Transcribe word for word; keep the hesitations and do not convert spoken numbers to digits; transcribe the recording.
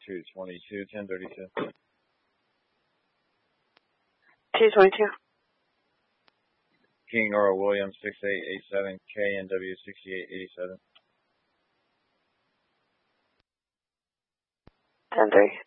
two twenty-two, ten thirty-two. two twenty-two. King Nora Williams, six eight eight seven, K N W sixty-eight eighty-seven. ten three.